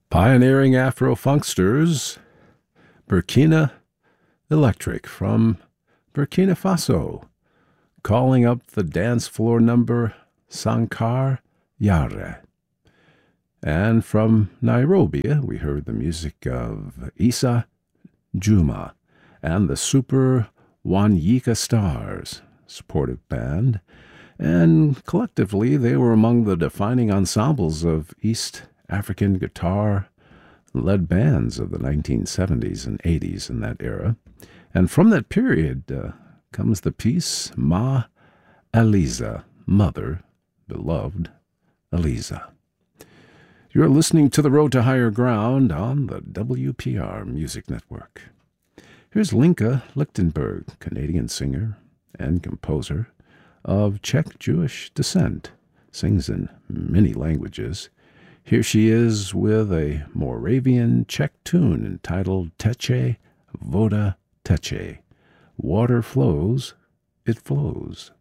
Pioneering Afro-funksters, Burkina Electric from Burkina Faso, calling up the dance floor number Sankar Yare. And from Nairobi, we heard the music of Isa Juma and the Super Wanyika Stars, supportive band, and collectively they were among the defining ensembles of East African guitar-led bands of the 1970s and 80s in that era. And from that period comes the piece Ma Eliza, Mother, Beloved Eliza. You're listening to The Road to Higher Ground on the WPR Music Network. Here's Linka Lichtenberg, Canadian singer and composer of Czech Jewish descent, sings in many languages. Here she is with a Moravian Czech tune entitled Teche Voda Teche. Water flows, it flows.